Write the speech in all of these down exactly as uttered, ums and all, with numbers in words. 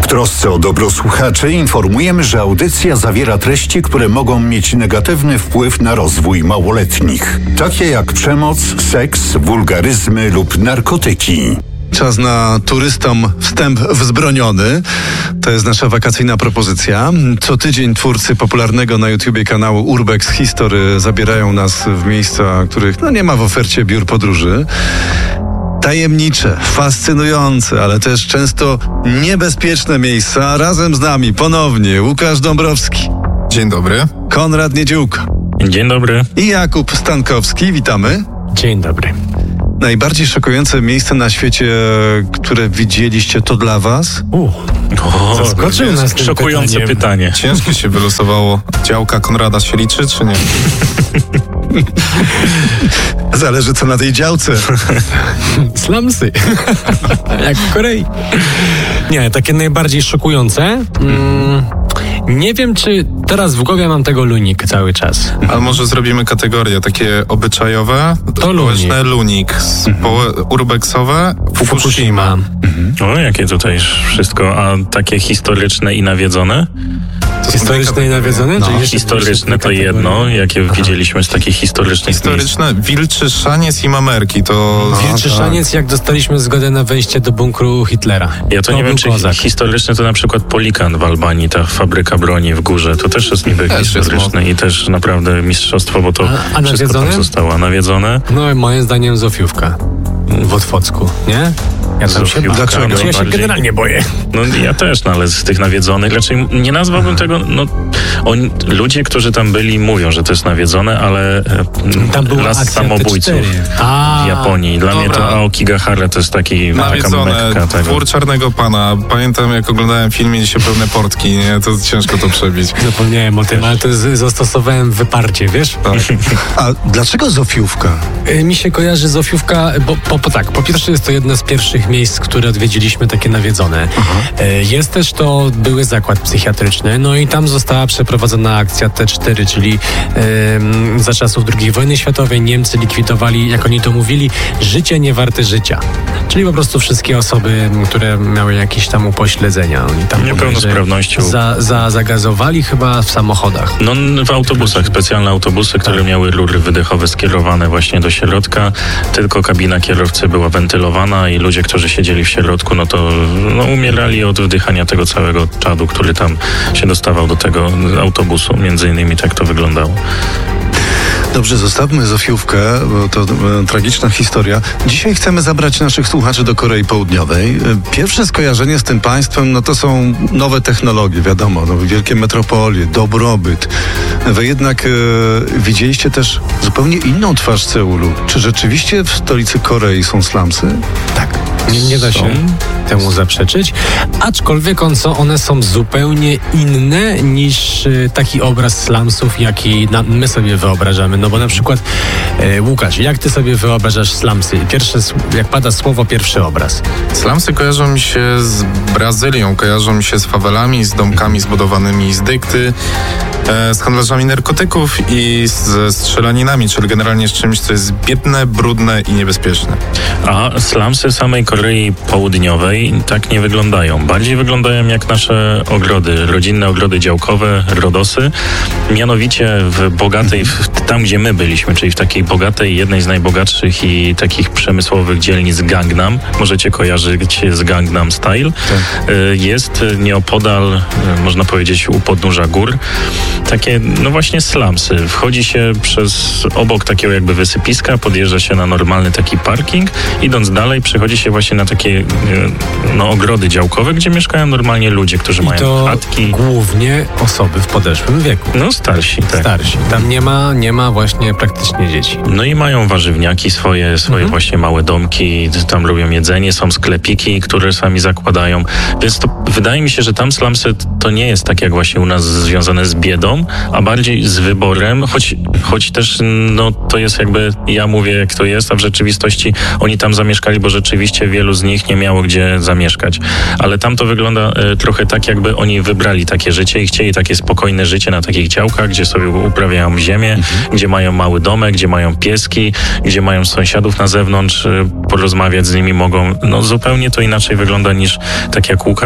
trosce o dobro słuchaczy informujemy, że audycja zawiera treści, które mogą mieć negatywny wpływ na rozwój małoletnich, takie jak przemoc, seks, wulgaryzmy lub narkotyki. Czas na turystom wstęp wzbroniony. To jest nasza wakacyjna propozycja. Co tydzień twórcy popularnego na YouTubie kanału Urbex History zabierają nas w miejsca, których no nie ma w ofercie biur podróży. Tajemnicze, fascynujące, ale też często niebezpieczne miejsca. Razem z nami ponownie Łukasz Dąbrowski. Dzień dobry. Konrad Niedziółko. Dzień dobry. I Jakub Stankowski. Witamy. Dzień dobry. Najbardziej szokujące miejsce na świecie, które widzieliście, to dla was? Uh, zaskoczył nas tym Szokujące pytaniem. pytanie. Ciężkie się wylosowało. Działka Konrada się liczy, czy nie? Zależy co na tej działce. Slumsy. Jak w Korei. Nie, takie najbardziej szokujące. Mm, nie wiem, czy teraz w głowie mam tego lunik cały czas. Ale może zrobimy kategorie takie obyczajowe, To społeczne, lunik, spo- urbexowe, Fukushima. Mhm. O, jakie tutaj wszystko, a takie historyczne i nawiedzone? To są Historyczne dwie i nawiedzone? No. Czy jeszcze Historyczne to kategorie? jedno, jakie widzieliśmy z takich historycznych miejsc. Historyczne, Wilczy Szaniec i Mamerki, to... Wilczy Szaniec, jak dostaliśmy zgodę na wejście do bunkru Hitlera. Ja to nie był wiem, czy kozak. historyczny to na przykład Polikan w Albanii, ta fabryka broni w górze, to też jest niby Też jest historyczne i też naprawdę mistrzostwo, bo to A- a wszystko nawiedzone? tam zostało nawiedzone. No moim zdaniem Zofiówka. W Otwocku, nie? Ja tam się Zofiówka, Dlaczego? no, Ja się bardziej. generalnie boję. No ja też, no ale z tych nawiedzonych raczej nie nazwałbym tego, no oni, ludzie, którzy tam byli mówią, że to jest nawiedzone, ale e, Tam była las akcja samobójców T cztery. A, w Japonii. Dla mnie dobra. to Aokigahara to jest taki taka Nawiedzone, mekka tego. Twór Czarnego Pana. Pamiętam, jak oglądałem film, mieliście pełne portki, nie? To ciężko to przebić. Zapomniałem o tym, ale to z- zastosowałem w wyparcie, wiesz? Tak. A dlaczego Zofiówka? Y, Mi się kojarzy Zofiówka, bo, bo, bo tak, po pierwsze jest to jedno z pierwszych miejsc, które odwiedziliśmy, takie nawiedzone. Y, Jest też to były zakład psychiatryczny, no i tam została przeprowadzona akcja T cztery, czyli y, za czasów drugiej wojny światowej Niemcy likwidowali, jak oni to mówili, życie nie warte życia. Czyli po prostu wszystkie osoby, które miały jakieś tam upośledzenia. Oni tam Niepełnosprawnością. za, za, zagazowali chyba w samochodach. No w autobusach, specjalne autobusy, które miały rury wydechowe skierowane właśnie do środka, tylko kabina kierowcy była wentylowana i ludzie, którzy siedzieli w środku, no to no, umierali od wdychania tego całego czadu, który tam się dostawał do tego autobusu. Między innymi tak to wyglądało. Dobrze, zostawmy Zofiówkę, bo to e, tragiczna historia. Dzisiaj chcemy zabrać naszych słuchaczy do Korei Południowej. E, Pierwsze skojarzenie z tym państwem, no to są nowe technologie, wiadomo, no, wielkie metropolie, dobrobyt. Wy jednak e, widzieliście też zupełnie inną twarz Seulu. Czy rzeczywiście w stolicy Korei są slumsy? Tak. Nie, nie da się temu zaprzeczyć, aczkolwiek on, są, one są zupełnie inne niż y, taki obraz slumsów, jaki na, my sobie wyobrażamy. No bo na przykład, y, Łukasz, jak ty sobie wyobrażasz slumsy? Pierwsze, s- jak pada słowo, pierwszy obraz. Slumsy kojarzą mi się z Brazylią, kojarzą mi się z fawelami, z domkami zbudowanymi z dykty, e, z handlarzami narkotyków i ze strzelaninami, czyli generalnie z czymś, co jest biedne, brudne i niebezpieczne. A slumsy samej Korei Południowej tak nie wyglądają. Bardziej wyglądają jak nasze ogrody, rodzinne ogrody działkowe, rodosy. Mianowicie w bogatej, w, tam gdzie my byliśmy, czyli w takiej bogatej, jednej z najbogatszych i takich przemysłowych dzielnic Gangnam, możecie kojarzyć się z Gangnam Style, y, jest nieopodal, y, można powiedzieć, u podnóża gór, takie, no właśnie slumsy. Wchodzi się przez, obok takiego jakby wysypiska, podjeżdża się na normalny taki parking, idąc dalej przychodzi się właśnie na takie y, no, ogrody działkowe, gdzie mieszkają normalnie ludzie, którzy I mają to chatki. głównie osoby w podeszłym wieku. No starsi, tak. Starsi. Tam nie ma, nie ma właśnie praktycznie dzieci. No i mają warzywniaki swoje, swoje Mhm. właśnie małe domki, tam robią jedzenie, są sklepiki, które sami zakładają. Więc to wydaje mi się, że tam slumsy to nie jest tak jak właśnie u nas związane z biedą, a bardziej z wyborem, choć, choć też no to jest jakby, ja mówię jak to jest, a w rzeczywistości oni tam zamieszkali, bo rzeczywiście wielu z nich nie miało gdzie zamieszkać. Ale tam to wygląda e, trochę tak, jakby oni wybrali takie życie i chcieli takie spokojne życie na takich działkach, gdzie sobie uprawiają ziemię, mhm. gdzie mają mały domek, gdzie mają pieski, gdzie mają sąsiadów na zewnątrz, e, porozmawiać z nimi mogą. No zupełnie to inaczej wygląda niż tak jak Łukasz wcześniej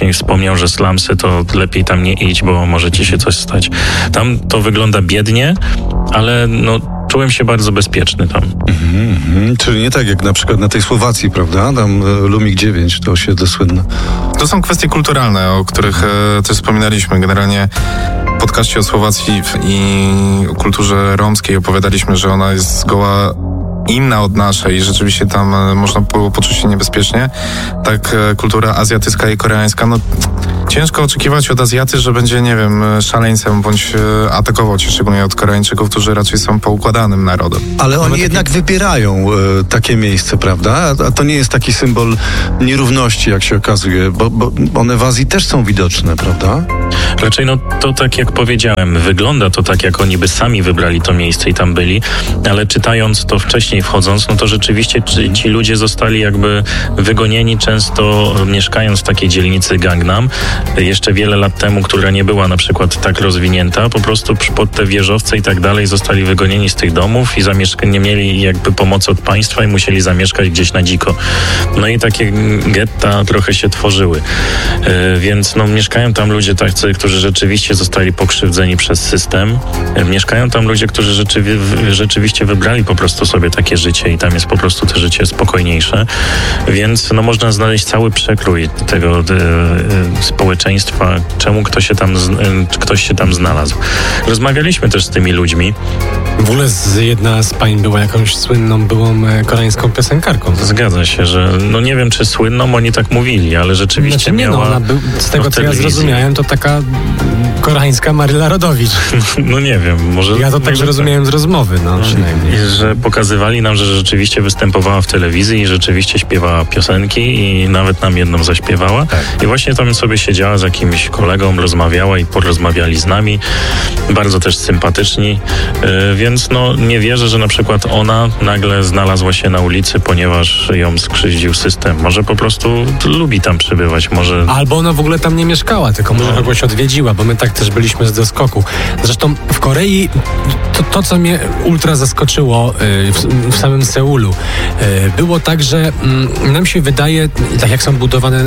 wcześniej wspomniał, że slumsy to lepiej tam nie idź, bo może ci się coś stać. Tam to wygląda biednie, ale no czułem się bardzo bezpieczny tam. Mhm, mhm. Czyli nie tak jak na przykład na tej Słowacji, prawda? Tam e, Lumik dziewięć, to osiedle słynne. To są kwestie kulturalne, o których e, też wspominaliśmy. Generalnie w podcaście o Słowacji i o kulturze romskiej opowiadaliśmy, że ona jest zgoła inna od naszej i rzeczywiście tam e, można było poczuć się niebezpiecznie. Tak e, kultura azjatycka i koreańska, no ciężko oczekiwać od Azjaty, że będzie, nie wiem, szaleńcem bądź e, atakował cię, szczególnie od Koreańczyków, którzy raczej są poukładanym narodem. Ale oni takie- jednak wybierają e, takie miejsce, prawda? A, a to nie jest taki symbol nierówności, jak się okazuje, bo, bo one w Azji też są widoczne, prawda? Raczej no to tak jak powiedziałem, wygląda to tak, jak oni by sami wybrali to miejsce i tam byli, ale czytając to wcześniej wchodząc, no to rzeczywiście ci, ci ludzie zostali jakby wygonieni często mieszkając w takiej dzielnicy Gangnam, jeszcze wiele lat temu, która nie była na przykład tak rozwinięta, po prostu pod te wieżowce i tak dalej zostali wygonieni z tych domów i zamieszka- nie mieli jakby pomocy od państwa i musieli zamieszkać gdzieś na dziko. No i takie getta trochę się tworzyły. Yy, więc no mieszkają tam ludzie tacy, którzy rzeczywiście zostali pokrzywdzeni przez system. Yy, mieszkają tam ludzie, którzy rzeczywi- w- rzeczywiście wybrali po prostu sobie takie życie i tam jest po prostu to życie spokojniejsze. Więc no można znaleźć cały przekrój tego yy, yy, społeczeństwa, czemu ktoś się tam, z- yy, ktoś się tam znalazł. Rozmawialiśmy też z tymi ludźmi. W ogóle z, jedna z pań była jakąś słynną, byłą e, koreańską piosenkarką. Zgadza się, że no nie wiem, czy słynną oni tak mówili, ale rzeczywiście Znaczy, nie no, miała... ona był, z tego no, w co ja telewizji. zrozumiałem, to taka mm, koreańska Maryla Rodowicz. No nie wiem, może... Ja to tak może zrozumiałem z rozmowy, no przynajmniej. I że pokazywali nam, że rzeczywiście występowała w telewizji i rzeczywiście śpiewała piosenki i nawet nam jedną zaśpiewała. Tak. I właśnie tam sobie siedziała z jakimś kolegą, rozmawiała i porozmawiali z nami. Bardzo też sympatyczni, yy, więc no nie wierzę, że na przykład ona nagle znalazła się na ulicy, ponieważ ją skrzywdził system. Może po prostu lubi tam przebywać, może... Albo ona w ogóle tam nie mieszkała, tylko może No. kogoś odwiedziła, bo my tak też byliśmy z doskoku. Zresztą w Korei to, to co mnie ultra zaskoczyło y, w, w samym Seulu, y, było tak, że mm, nam się wydaje, tak jak są budowane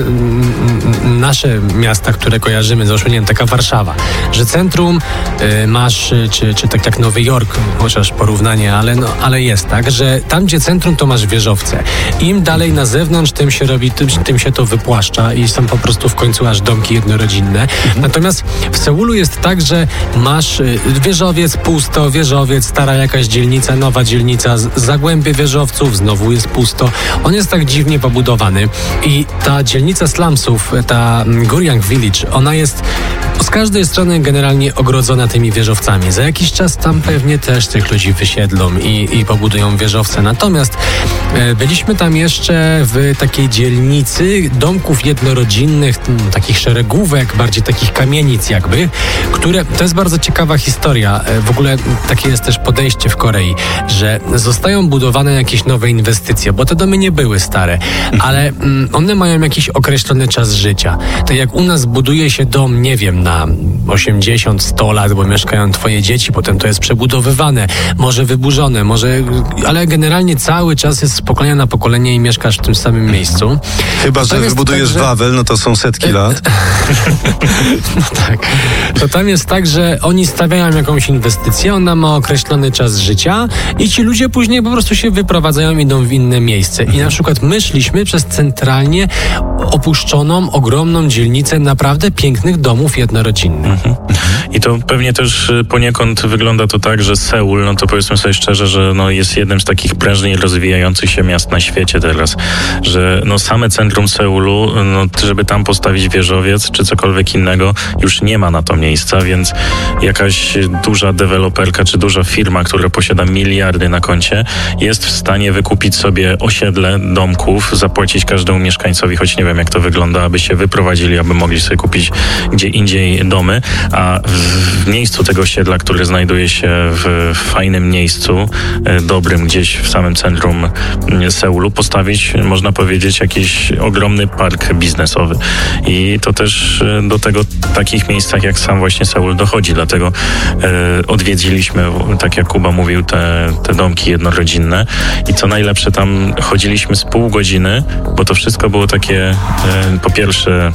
mm, nasze miasta, które kojarzymy, załóżmy, nie wiem, taka Warszawa, że centrum y, masz, y, czy, czy tak jak Nowy Jork, chociaż porównanie, ale, no, ale jest tak, że tam, gdzie centrum, to masz wieżowce. Im dalej na zewnątrz, tym się robi, tym, tym się to wypłaszcza i są po prostu w końcu aż domki jednorodzinne. Natomiast w Seulu jest tak, że masz y, wieżowiec, pusto, wieżowiec, stara jakaś dzielnica, nowa dzielnica, z- zagłębie wieżowców, znowu jest pusto. On jest tak dziwnie pobudowany i ta dzielnica slumsów, ta mm, Guryang Village, ona jest z każdej strony generalnie ogrodzona tymi wieżowcami. Za jakiś czas tam pewnie też tych ludzi wysiedlą i, i pobudują wieżowce. Natomiast e, byliśmy tam jeszcze w takiej dzielnicy domków jednorodzinnych, m, takich szeregówek, bardziej takich kamienic jakby, które, to jest bardzo ciekawa historia. E, w ogóle takie jest też podejście w Korei, że zostają budowane jakieś nowe inwestycje, bo te domy nie były stare, ale mm, one mają jakiś określony czas życia. Tak jak u nas buduje się dom, nie wiem, na osiemdziesiąt sto lat, bo mieszkają twoje dzieci, potem to jest przebudowywane, może wyburzone, może, ale generalnie cały czas jest z pokolenia na pokolenie i mieszkasz w tym samym miejscu. Chyba, To że jest wybudujesz tak, że- Wawel, no to są setki lat. No tak. To tam jest tak, że oni stawiają jakąś inwestycję, ona ma określony czas życia i ci ludzie później po prostu się wyprowadzają, idą w inne miejsce. I na przykład my szliśmy przez centralnie opuszczoną, ogromną dzielnicę naprawdę pięknych domów jednorodzinnych. I to pewnie też y, poniekąd wygląda to tak, że Seul, no to powiedzmy sobie szczerze, że no jest jednym z takich prężniej rozwijających się miast na świecie teraz, że no same centrum Seulu, no żeby tam postawić wieżowiec czy cokolwiek innego, już nie ma na to miejsca, więc jakaś duża deweloperka czy duża firma, która posiada miliardy na koncie, jest w stanie wykupić sobie osiedle domków, zapłacić każdemu mieszkańcowi, choć nie wiem jak to wygląda, aby się wyprowadzili, aby mogli sobie kupić gdzie indziej domy, a w miejscu tego osiedla, które znajduje się w fajnym miejscu, e, dobrym gdzieś w samym centrum m, Seulu, postawić, można powiedzieć, jakiś ogromny park biznesowy. I to też e, do tego takich miejscach jak sam właśnie Seul dochodzi, dlatego e, odwiedziliśmy, tak jak Kuba mówił, te, te domki jednorodzinne i co najlepsze, tam chodziliśmy z pół godziny, bo to wszystko było takie e, po pierwsze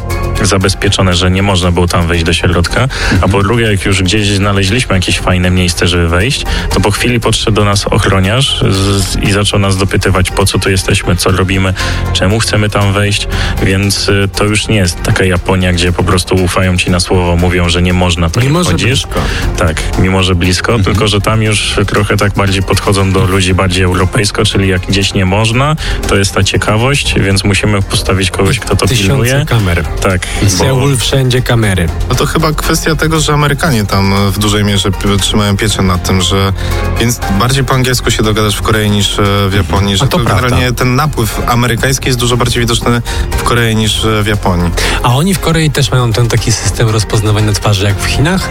zabezpieczone, że nie można było tam wejść do środka, a po drugie, jak już gdzieś znaleźliśmy jakieś fajne miejsce, żeby wejść, to po chwili podszedł do nas ochroniarz z, i zaczął nas dopytywać, po co tu jesteśmy, co robimy, czemu chcemy tam wejść, więc y, to już nie jest taka Japonia, gdzie po prostu ufają ci na słowo, mówią, że nie można, to Mimo, nie że chodzisz. blisko. Tak, mimo że blisko, mhm. tylko że tam już trochę tak bardziej podchodzą do ludzi bardziej europejsko, czyli jak gdzieś nie można, to jest ta ciekawość, więc musimy postawić kogoś, kto to Tysiące pilnuje. kamer. Tak. I Seul wszędzie kamery. No to chyba kwestia tego, że Amerykanie tam w dużej mierze p- trzymają pieczę nad tym, że więc bardziej po angielsku się dogadasz w Korei niż w Japonii, że A to to prawda. generalnie ten napływ amerykański jest dużo bardziej widoczny w Korei niż w Japonii. A oni w Korei też mają ten taki system rozpoznawania twarzy jak w Chinach?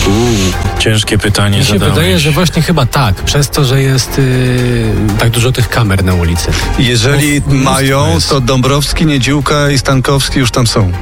Ciężkie pytanie Mi się zadałeś. wydaje, że właśnie chyba tak, przez to, że jest yy, tak dużo tych kamer na ulicy. Jeżeli Mnóstwo mają, jest. to Dąbrowski, Niedziółka i Stankowski już tam są.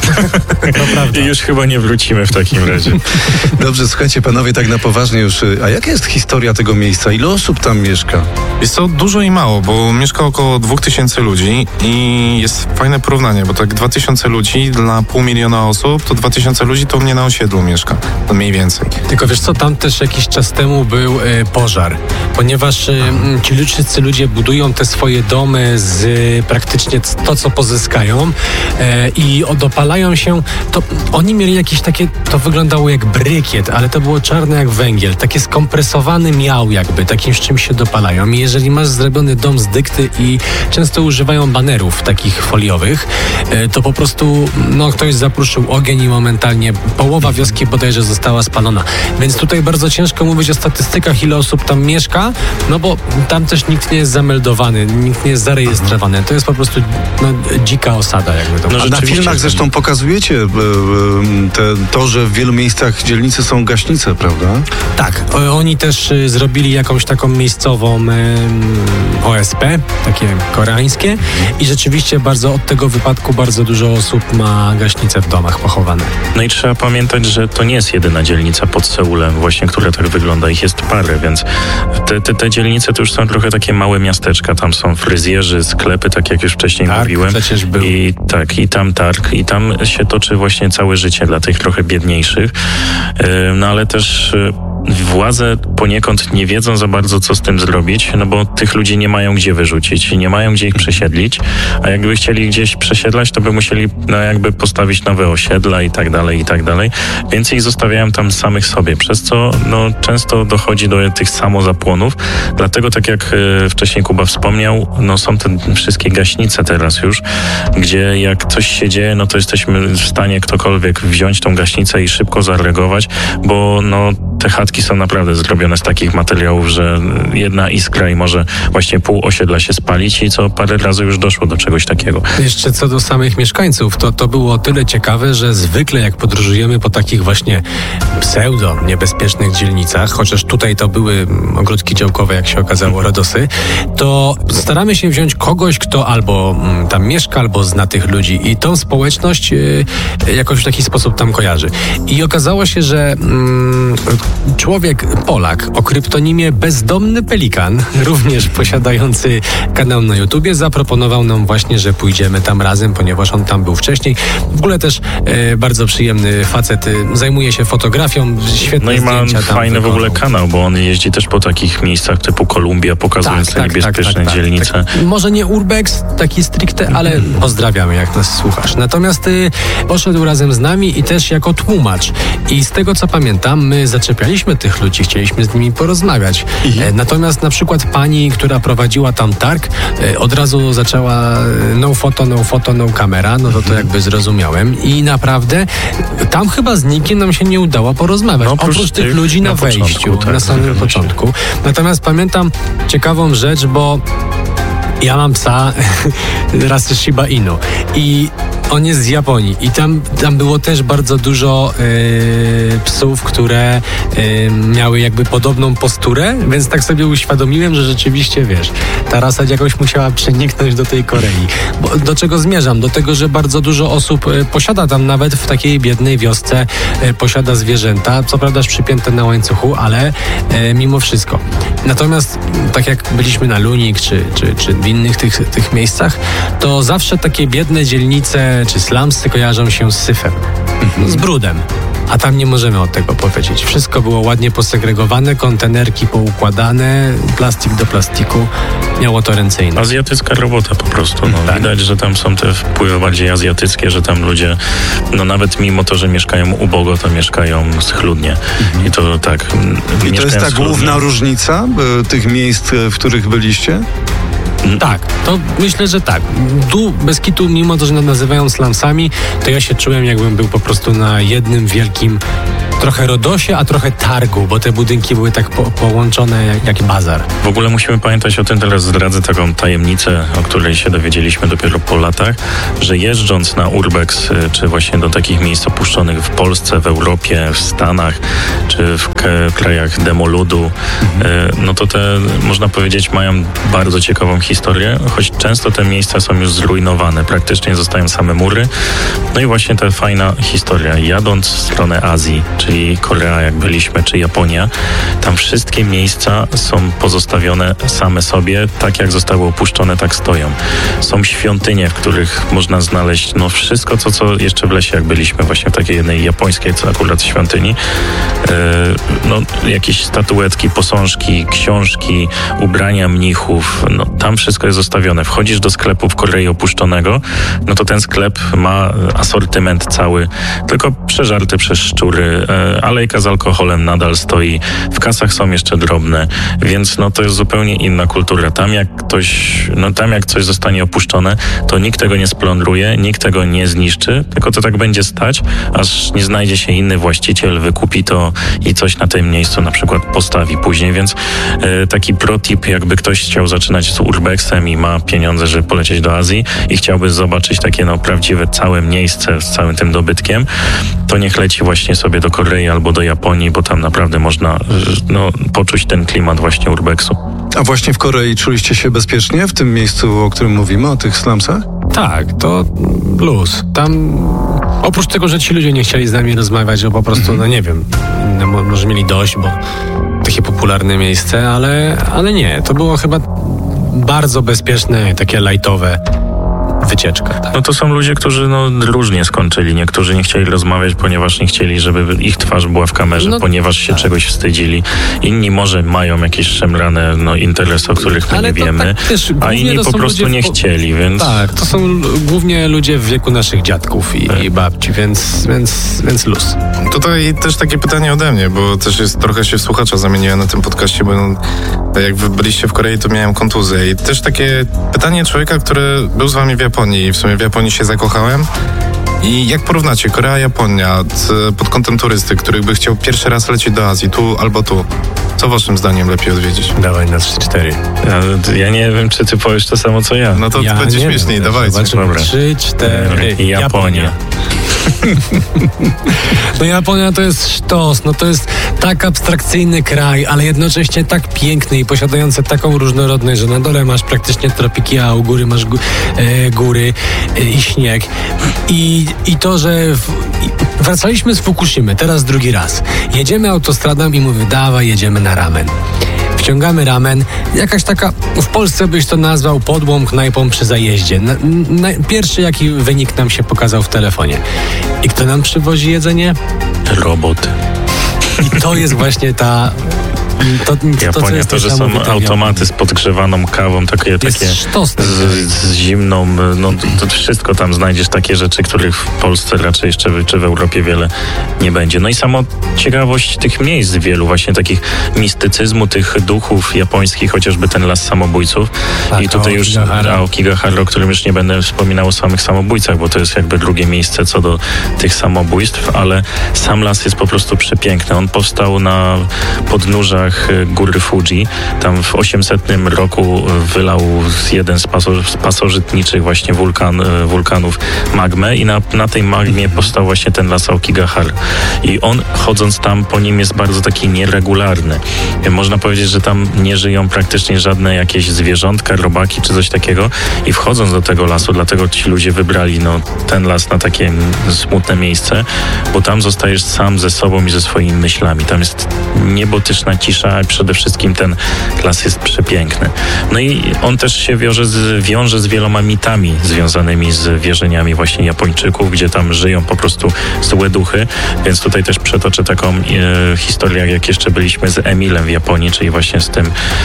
To prawda. I już chyba nie wrócimy w takim razie. Dobrze, słuchajcie panowie, tak na poważnie już. A jaka jest historia tego miejsca? Ile osób tam mieszka? Jest to dużo i mało, bo mieszka około dwóch tysięcy ludzi i jest fajne porównanie, bo tak dwa tysiące ludzi dla pół miliona osób, to dwa tysiące ludzi to u mnie na osiedlu mieszka, to mniej więcej. Tylko wiesz co, tam też jakiś czas temu był e, pożar, ponieważ e, ci wszyscy ludzie budują te swoje domy z e, praktycznie c- to, co pozyskają e, i dopalają się, to oni mieli jakieś takie, to wyglądało jak brykiet, ale to było czarne jak węgiel, takie skompresowany miał jakby, takim z czym się dopalają i jeżeli masz zrobiony dom z dykty i często używają banerów takich foliowych, e, to po prostu no, ktoś zapruszył ogień i momentalnie połowa wioski bodajże została spalona. Więc tutaj bardzo ciężko mówić o statystykach, ile osób tam mieszka, no bo tam też nikt nie jest zameldowany, nikt nie jest zarejestrowany. To jest po prostu no, dzika osada, jakby to. No, A na rzeczywiście, filmach tak. zresztą pokazujecie e, e, te, to, że w wielu miejscach dzielnicy są gaśnice, prawda? Tak, o, oni też y, zrobili jakąś taką miejscową y, O S P, takie koreańskie i rzeczywiście bardzo od tego wypadku bardzo dużo osób ma gaśnice w domach pochowane. No i trzeba pamiętać, że to nie jest jedyna dzielnica pod Seulem właśnie, która tak wygląda. Ich jest parę, więc te, te, te dzielnice to już są trochę takie małe miasteczka. Tam są fryzjerzy, sklepy, tak jak już wcześniej Targ mówiłem. przecież był. I tak, i tam targ. I tam się toczy właśnie całe życie dla tych trochę biedniejszych. Yy, No ale też yy, władze poniekąd nie wiedzą za bardzo, co z tym zrobić, no bo tych ludzi nie mają gdzie wyrzucić, nie mają gdzie ich przesiedlić, a jakby chcieli gdzieś przesiedlać, to by musieli no, jakby postawić nowe osiedla i tak dalej, i tak dalej, więc ich zostawiają tam samych sobie, przez co no, często dochodzi do tych samozapłonów, dlatego tak jak e, wcześniej Kuba wspomniał, no są te wszystkie gaśnice teraz już, gdzie jak coś się dzieje, no to jesteśmy w stanie ktokolwiek wziąć tą gaśnicę i szybko zareagować, bo no te chatki są naprawdę zrobione z takich materiałów, że jedna iskra i może właśnie pół osiedla się spalić i co parę razy już doszło do czegoś takiego. Jeszcze co do samych mieszkańców, to to było o tyle ciekawe, że zwykle jak podróżujemy po takich właśnie pseudo niebezpiecznych dzielnicach, chociaż tutaj to były ogródki działkowe, jak się okazało, Rodosy, to staramy się wziąć kogoś, kto albo mm, tam mieszka, albo zna tych ludzi i tą społeczność y, jakoś w taki sposób tam kojarzy. I okazało się, że mm, człowiek, Polak o kryptonimie Bezdomny Pelikan, również posiadający kanał na YouTubie, zaproponował nam właśnie, że pójdziemy tam razem, ponieważ on tam był wcześniej. W ogóle też e, bardzo przyjemny facet, e, zajmuje się fotografią, świetne No i ma zdjęcia tam fajny w wykonał. ogóle kanał, bo on jeździ też po takich miejscach typu Kolumbia, pokazując te niebezpieczne dzielnice. tak. Może nie urbex, taki stricte, ale pozdrawiamy, jak nas słuchasz. Natomiast y, poszedł razem z nami i też jako tłumacz. I z tego, co pamiętam, my zaczepialiśmy tych ludzi, chcieliśmy z nimi porozmawiać. E, natomiast na przykład pani, która prowadziła tam targ, e, od razu zaczęła e, no foto, no foto, no kamera, no to to jakby zrozumiałem. I naprawdę tam chyba z nikim nam się nie udało porozmawiać. No, oprócz, oprócz tych tych ludzi na, na wejściu, początku, tak, na samym zgadzam się. początku. Natomiast pamiętam ciekawą rzecz, bo ja mam psa rasy Shiba Inu i on jest z Japonii i tam, tam było też bardzo dużo yy, psów, które yy, miały jakby podobną posturę, więc tak sobie uświadomiłem, że rzeczywiście, wiesz, ta rasa jakoś musiała przeniknąć do tej Korei. Bo, do czego zmierzam? Do tego, że bardzo dużo osób yy, posiada tam nawet w takiej biednej wiosce, yy, posiada zwierzęta, co prawda przypięte na łańcuchu, ale yy, mimo wszystko. Natomiast tak jak byliśmy na Lunik czy, czy, czy w innych tych, tych miejscach, to zawsze takie biedne dzielnice że czy slumsy kojarzą się z syfem, z brudem. A tam nie możemy od tego powiedzieć. Wszystko było ładnie posegregowane, kontenerki poukładane, plastik do plastiku. Miało to ręce i nogi. Azjatycka robota po prostu. No. Tak. Widać, że tam są te wpływy bardziej azjatyckie, że tam ludzie, no nawet mimo to, że mieszkają ubogo, to mieszkają schludnie. I to tak. I to jest ta główna różnica y, tych miejsc, y, w których byliście? Tak, to myślę, że tak. Tu bez kitu, mimo to, że nas nazywają slumsami, to ja się czułem, jakbym był po prostu na jednym wielkim trochę Rodosie, a trochę targu, bo te budynki były tak po, połączone jak, jak bazar. W ogóle musimy pamiętać o tym, teraz zdradzę taką tajemnicę, o której się dowiedzieliśmy dopiero po latach, że jeżdżąc na Urbex, czy właśnie do takich miejsc opuszczonych w Polsce, w Europie, w Stanach, czy w k- krajach demoludu, mhm. no to te, można powiedzieć, mają bardzo ciekawą historię, choć często te miejsca są już zrujnowane, praktycznie zostają same mury. No i właśnie ta fajna historia. Jadąc w stronę Azji, czyli Korea, jak byliśmy, czy Japonia, tam wszystkie miejsca są pozostawione same sobie, tak jak zostały opuszczone, tak stoją. Są świątynie, w których można znaleźć no wszystko, co, co jeszcze w lesie, jak byliśmy właśnie w takiej jednej japońskiej, co akurat świątyni. Yy, no, jakieś statuetki, posążki, książki, ubrania mnichów, no tam wszystko jest zostawione. Wchodzisz do sklepu w Korei opuszczonego, no to ten sklep ma asortyment cały, tylko przeżarty przez szczury. Alejka z alkoholem nadal stoi. W kasach są jeszcze drobne, więc no to jest zupełnie inna kultura. Tam jak ktoś, no tam jak coś zostanie opuszczone, to nikt tego nie splądruje, nikt tego nie zniszczy, tylko to tak będzie stać, aż nie znajdzie się inny właściciel, wykupi to i coś na tym miejscu na przykład postawi później, więc e, taki protip, jakby ktoś chciał zaczynać z Urbexem i ma pieniądze, żeby polecieć do Azji i chciałby zobaczyć takie no prawdziwe całe miejsce z całym tym dobytkiem, to niech leci właśnie sobie do Korei albo do Japonii, bo tam naprawdę można no, poczuć ten klimat właśnie Urbexu. A właśnie w Korei czuliście się bezpiecznie w tym miejscu, o którym mówimy, o tych slumsach? Tak, to luz. Tam oprócz tego, że ci ludzie nie chcieli z nami rozmawiać, bo po prostu, no nie wiem, no, może mieli dość, bo takie popularne miejsce, ale, ale nie, to było chyba bardzo bezpieczne, takie lajtowe wycieczka. Tak. No to są ludzie, którzy no różnie skończyli. Niektórzy nie chcieli rozmawiać, ponieważ nie chcieli, żeby ich twarz była w kamerze, no, ponieważ się tak. czegoś wstydzili. Inni może mają jakieś szemrane no, interesy, o których my ale nie wiemy, tak też, a inni po prostu nie chcieli, więc... Tak, to są głównie ludzie w wieku naszych dziadków i, tak. i babci, więc, więc, więc luz. Tutaj też takie pytanie ode mnie, bo też jest trochę się w słuchacza zamieniłem na tym podcaście, bo no, jak wy byliście w Korei, to miałem kontuzję i też takie pytanie człowieka, który był z wami w Japonii i w sumie w Japonii się zakochałem. I jak porównacie Korea, Japonia pod kątem turysty, który by chciał pierwszy raz lecieć do Azji, tu albo tu? Co waszym zdaniem lepiej odwiedzić? Dawaj na trzy cztery. Ja, ja nie wiem, czy ty powiesz to samo, co ja. No to ja będzie śmieszniej, dawajcie. trzy cztery. Japonia. Japonia. No Japonia to jest sztos, no to jest tak abstrakcyjny kraj, ale jednocześnie tak piękny i posiadający taką różnorodność, że na dole masz praktycznie tropiki, a u góry masz gó- e, góry e, i śnieg. I, i to, że w, i wracaliśmy z Fukushimy, teraz drugi raz. Jedziemy autostradą i mówię, dawaj, jedziemy na ramen. Wciągamy ramen, jakaś taka, w Polsce byś to nazwał podłą knajpą przy zajeździe. Na, na, pierwszy jaki wynik nam się pokazał w telefonie. I kto nam przywozi jedzenie? Robot. I to jest właśnie ta... To, to, Japonia, to, co jest to że są automaty z podgrzewaną kawą, takie, jest takie sztosne. z, z zimną, no to wszystko tam znajdziesz, takie rzeczy, których w Polsce raczej jeszcze czy w Europie wiele nie będzie. No i samo ciekawość tych miejsc wielu, właśnie takich mistycyzmu, tych duchów japońskich, chociażby ten las samobójców. Tak, i tutaj już Aokigahara, o którym już nie będę wspominał o samych samobójcach, bo to jest jakby drugie miejsce co do tych samobójstw, ale sam las jest po prostu przepiękny. On powstał na podnóżach góry Fuji. Tam w osiemsetnym roku wylał jeden z, paso, z pasożytniczych właśnie wulkan, wulkanów magmę i na, na tej magmie powstał właśnie ten las Aokigahara. I on, chodząc tam po nim, jest bardzo taki nieregularny. Można powiedzieć, że tam nie żyją praktycznie żadne jakieś zwierzątka, robaki czy coś takiego i wchodząc do tego lasu, dlatego ci ludzie wybrali no, ten las na takie smutne miejsce, bo tam zostajesz sam ze sobą i ze swoimi myślami. Tam jest niebotyczna cisza. cisza, a przede wszystkim ten las jest przepiękny. No i on też się wiąże z, wiąże z wieloma mitami związanymi z wierzeniami właśnie Japończyków, gdzie tam żyją po prostu złe duchy, więc tutaj też przetoczę taką e, historię, jak jeszcze byliśmy z Emilem w Japonii, czyli właśnie z tym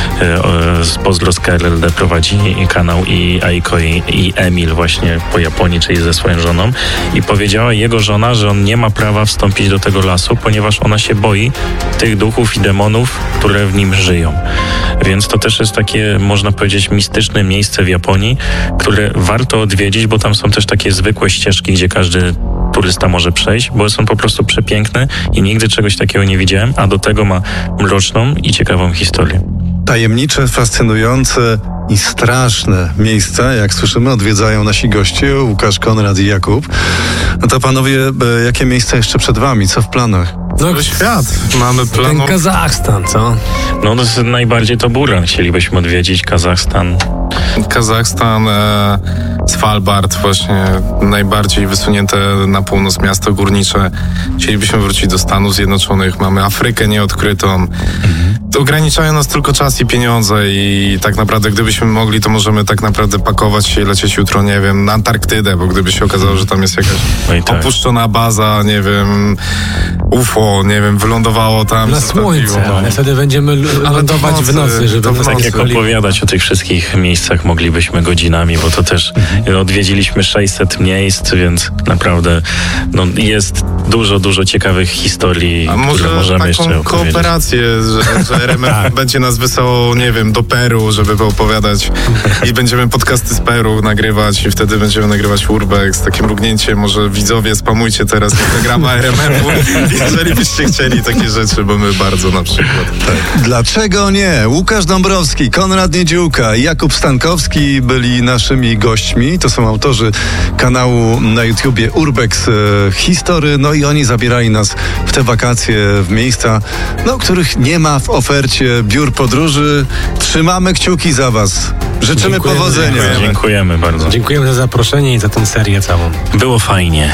e, z Pozdro z K L L D prowadzi kanał i Aiko i, i Emil właśnie po Japonii, czyli ze swoją żoną, i powiedziała jego żona, że on nie ma prawa wstąpić do tego lasu, ponieważ ona się boi tych duchów i demonów, które w nim żyją. Więc to też jest takie, można powiedzieć, mistyczne miejsce w Japonii, które warto odwiedzić, bo tam są też takie zwykłe ścieżki, gdzie każdy turysta może przejść, bo są po prostu przepiękne i nigdy czegoś takiego nie widziałem, a do tego ma mroczną i ciekawą historię. Tajemnicze, fascynujące i straszne miejsca, jak słyszymy, odwiedzają nasi goście, Łukasz, Konrad i Jakub. No to panowie, jakie miejsca jeszcze przed wami? Co w planach? No świat. Mamy plan. Ten Kazachstan, co? No to jest najbardziej to Buran. Chcielibyśmy odwiedzić Kazachstan. Kazachstan, e, Svalbard, właśnie najbardziej wysunięte na północ miasto górnicze. Chcielibyśmy wrócić do Stanów Zjednoczonych. Mamy Afrykę nieodkrytą. Mhm. Ograniczają nas tylko czas i pieniądze i tak naprawdę gdybyśmy mogli, to możemy tak naprawdę pakować się i lecieć jutro, nie wiem, na Antarktydę, bo gdyby się okazało, że tam jest jakaś no tak. opuszczona baza, nie wiem, U F O, nie wiem, wylądowało tam. Na słońce, no. Ale wtedy będziemy lądować w nocy, żeby... To w tak nocy. jak opowiadać o tych wszystkich miejscach moglibyśmy godzinami, bo to też mhm. odwiedziliśmy sześćset miejsc, więc naprawdę no, jest dużo, dużo ciekawych historii, A może które możemy taką jeszcze opowiedzieć. kooperację, że, że R M F będzie nas wysyłał, nie wiem, do Peru, żeby opowiadać i będziemy podcasty z Peru nagrywać i wtedy będziemy nagrywać Urbex, takie mrugnięcie, może widzowie spamujcie teraz Instagrama R M F-u, jeżeli byście chcieli takie rzeczy, bo my bardzo na przykład. Tak. Dlaczego nie? Łukasz Dąbrowski, Konrad Niedziółka i Jakub Stankowski byli naszymi gośćmi. To są autorzy kanału na YouTubie Urbex e, History, no i oni zabierali nas w te wakacje w miejsca, no, których nie ma w ofercie biur podróży. Trzymamy kciuki za was. Życzymy Dziękujemy. powodzenia. Dziękujemy. Dziękujemy bardzo. Dziękujemy za zaproszenie i za tę serię całą. Było fajnie.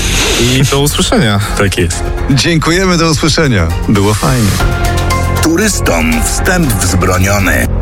I do usłyszenia. Tak jest. Dziękujemy, do usłyszenia. Było fajnie. Turystom wstęp wzbroniony.